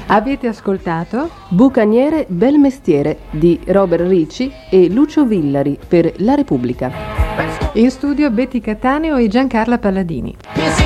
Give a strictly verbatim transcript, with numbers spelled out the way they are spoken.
Avete ascoltato Bucaniere bel mestiere di Robert Ricci e Lucio Villari per La Repubblica. in studio Betty Cattaneo e Giancarla Palladini.